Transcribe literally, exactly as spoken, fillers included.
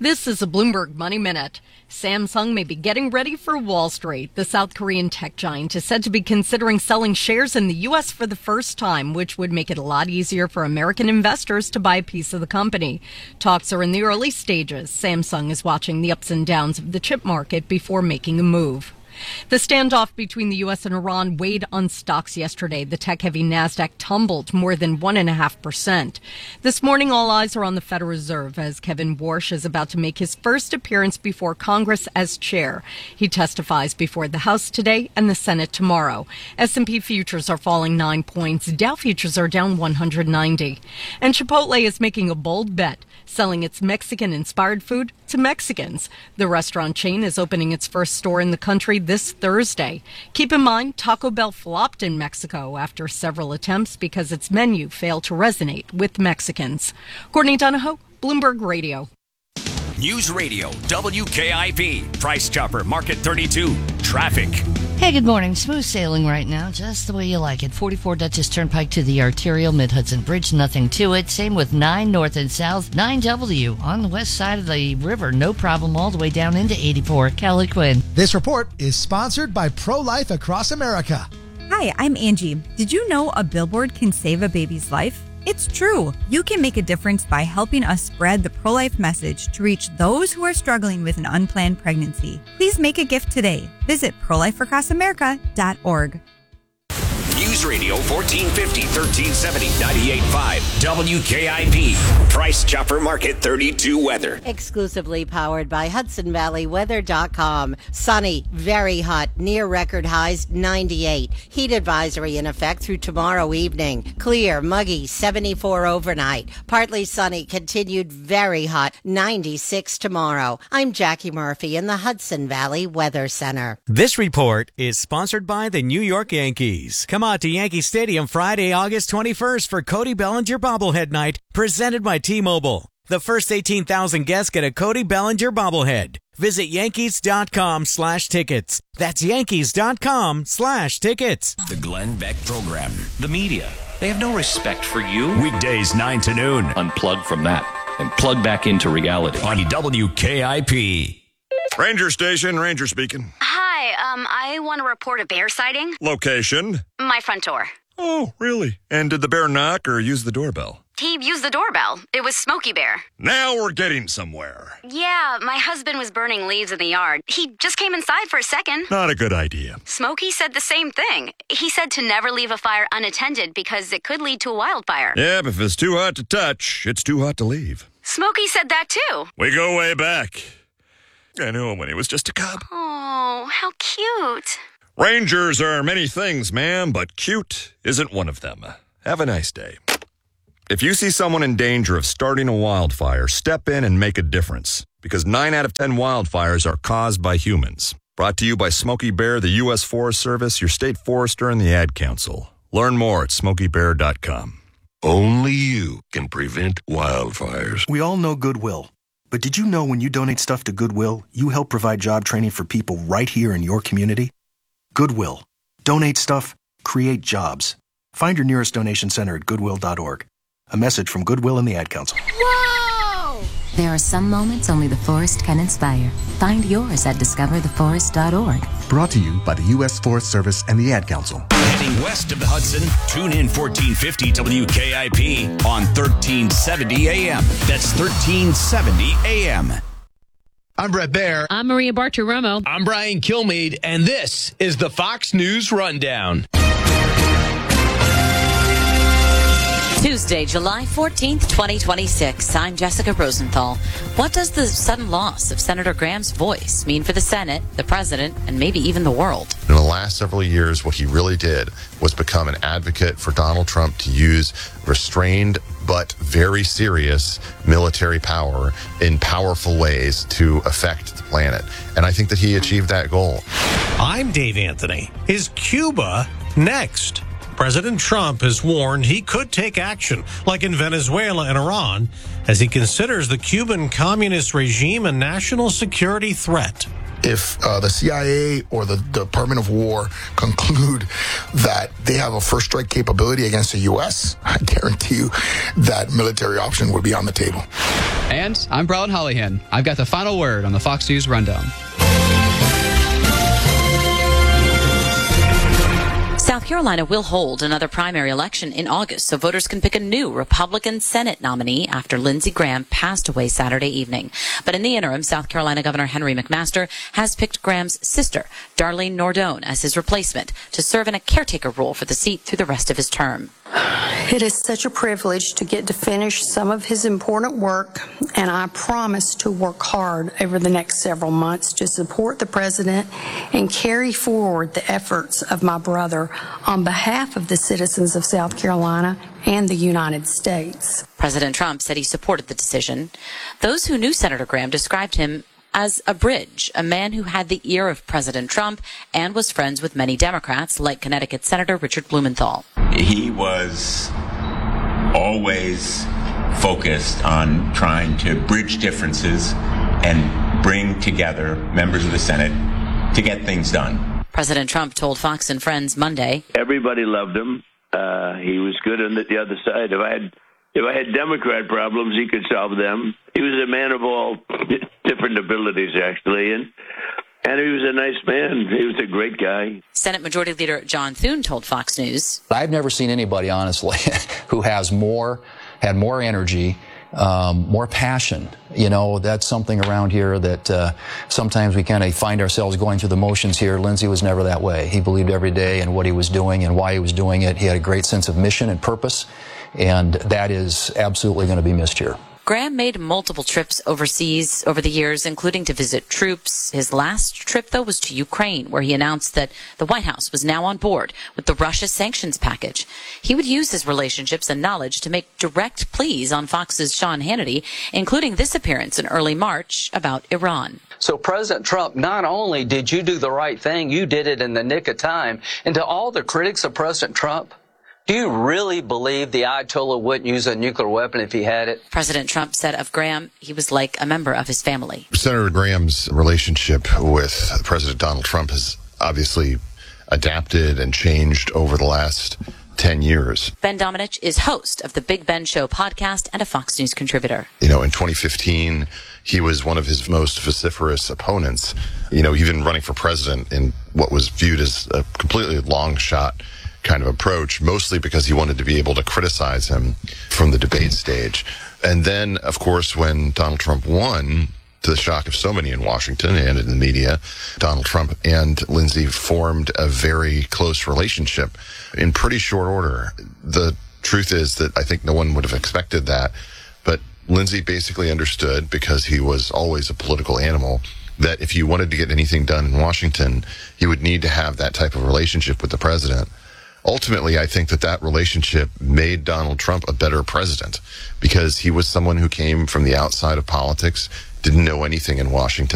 This is a Bloomberg Money Minute. Samsung may be getting ready for Wall Street. The South Korean tech giant is said to be considering selling shares in the U S for the first time, which would make it a lot easier for American investors to buy a piece of the company. Talks are in the early stages. Samsung is watching the ups and downs of the chip market before making a move. The standoff between the U S and Iran weighed on stocks yesterday. The tech-heavy NASDAQ tumbled more than one point five percent. This morning, all eyes are on the Federal Reserve as Kevin Warsh is about to make his first appearance before Congress as chair. He testifies before the House today and the Senate tomorrow. S and P futures are falling nine points. Dow futures are down one hundred ninety. And Chipotle is making a bold bet, selling its Mexican-inspired food to Mexicans. The restaurant chain is opening its first store in the country this Thursday. Keep in mind, Taco Bell flopped in Mexico after several attempts because its menu failed to resonate with Mexicans. Courtney Donahoe, Bloomberg Radio. News Radio, W K I P, Price Chopper, Market thirty-two, traffic. Hey, good morning. Smooth sailing right now, just the way you like it. forty-four Dutchess Turnpike to the Arterial, Mid-Hudson Bridge, nothing to it. Same with nine North and South. nine W on the west side of the river, no problem all the way down into eighty-four. Kelly Quinn. This report is sponsored by Pro-Life Across America. Hi, I'm Angie. Did you know a billboard can save a baby's life? It's true. You can make a difference by helping us spread the pro-life message to reach those who are struggling with an unplanned pregnancy. Please make a gift today. Visit pro life across america dot org. News Radio fourteen fifty, thirteen seventy, ninety-eight point five, W K I P, Price Chopper, Market thirty-two weather. Exclusively powered by Hudson Valley Weather dot com. Sunny, very hot, near record highs ninety-eight. Heat advisory in effect through tomorrow evening. Clear, muggy, seventy-four overnight. Partly sunny, continued very hot, ninety-six tomorrow. I'm Jackie Murphy in the Hudson Valley Weather Center. This report is sponsored by the New York Yankees. Come on to Yankee Stadium Friday, August twenty-first for Cody Bellinger Bobblehead Night, presented by T-Mobile. The first eighteen thousand guests get a Cody Bellinger bobblehead. Visit Yankees.com slash tickets. That's Yankees.com slash tickets. The Glenn Beck Program. The media, they have no respect for you. Weekdays nine to noon. Unplug from that and plug back into reality. On W K I P. Ranger Station, Ranger speaking. Hi, um, I want to report a bear sighting. Location? My front door. Oh, really? And did the bear knock or use the doorbell? He used the doorbell. It was Smokey Bear. Now we're getting somewhere. Yeah, my husband was burning leaves in the yard. He just came inside for a second. Not a good idea. Smokey said the same thing. He said to never leave a fire unattended because it could lead to a wildfire. Yeah, but if it's too hot to touch, it's too hot to leave. Smokey said that too. We go way back. I knew him when he was just a cub. Oh, how cute. Rangers are many things, ma'am, but cute isn't one of them. Have a nice day. If you see someone in danger of starting a wildfire, step in and make a difference. Because nine out of ten wildfires are caused by humans. Brought to you by Smokey Bear, the U S Forest Service, your state forester, and the Ad Council. Learn more at smokey bear dot com. Only you can prevent wildfires. We all know Goodwill. But did you know when you donate stuff to Goodwill, you help provide job training for people right here in your community? Goodwill. Donate stuff, create jobs. Find your nearest donation center at goodwill dot org. A message from Goodwill and the Ad Council. Whoa! There are some moments only the forest can inspire. Find yours at discover the forest dot org. Brought to you by the U S Forest Service and the Ad Council. Heading west of the Hudson, tune in fourteen fifty W K I P on thirteen seventy A M. That's thirteen seventy A M. I'm Brett Baer. I'm Maria Bartiromo. I'm Brian Kilmeade, and this is the Fox News Rundown. Tuesday, July fourteenth, twenty twenty-six. I'm Jessica Rosenthal. What does the sudden loss of Senator Graham's voice mean for the Senate, the president, and maybe even the world? In the last several years, what he really did was become an advocate for Donald Trump to use restrained but very serious military power in powerful ways to affect the planet. And I think that he achieved that goal. I'm Dave Anthony. Is Cuba next? President Trump has warned he could take action, like in Venezuela and Iran, as he considers the Cuban communist regime a national security threat. If uh, the C I A or the Department of War conclude that they have a first strike capability against the U S, I guarantee you that military option would be on the table. And I'm Brian Hollyhan. I've got the final word on the Fox News Rundown. South Carolina will hold another primary election in August so voters can pick a new Republican Senate nominee after Lindsey Graham passed away Saturday evening. But in the interim, South Carolina Governor Henry McMaster has picked Graham's sister, Darlene Nordone, as his replacement to serve in a caretaker role for the seat through the rest of his term. It is such a privilege to get to finish some of his important work, and I promise to work hard over the next several months to support the president and carry forward the efforts of my brother on behalf of the citizens of South Carolina and the United States. President Trump said he supported the decision. Those who knew Senator Graham described him as a bridge, a man who had the ear of President Trump and was friends with many Democrats, like Connecticut Senator Richard Blumenthal. He was always focused on trying to bridge differences and bring together members of the Senate to get things done. President Trump told Fox and Friends Monday, everybody loved him. Uh, he was good on the, the other side. If I had If I had Democrat problems, he could solve them. He was a man of all different abilities, actually, and and he was a nice man. He was a great guy. Senate Majority Leader John Thune told Fox News, I've never seen anybody, honestly, who has more, had more energy, um, more passion. You know, that's something around here that uh, sometimes we kind of find ourselves going through the motions here. Lindsey was never that way. He believed every day in what he was doing and why he was doing it. He had a great sense of mission and purpose. And that is absolutely going to be missed here. Graham made multiple trips overseas over the years, including to visit troops. His last trip, though, was to Ukraine, where he announced that the White House was now on board with the Russia sanctions package. He would use his relationships and knowledge to make direct pleas on Fox's Sean Hannity, including this appearance in early March about Iran. So, President Trump, not only did you do the right thing, you did it in the nick of time. And to all the critics of President Trump, do you really believe the Ayatollah wouldn't use a nuclear weapon if he had it? President Trump said of Graham, he was like a member of his family. Senator Graham's relationship with President Donald Trump has obviously adapted and changed over the last ten years. Ben Domenech is host of the Big Ben Show podcast and a Fox News contributor. You know, in twenty fifteen, he was one of his most vociferous opponents, you know, even running for president in what was viewed as a completely long shot kind of approach, mostly because he wanted to be able to criticize him from the debate stage. And then, of course, when Donald Trump won, to the shock of so many in Washington and in the media, Donald Trump and Lindsey formed a very close relationship in pretty short order. The truth is that I think no one would have expected that, but Lindsey basically understood, because he was always a political animal, that if you wanted to get anything done in Washington, you would need to have that type of relationship with the president. Ultimately, I think that that relationship made Donald Trump a better president, because he was someone who came from the outside of politics, didn't know anything in Washington.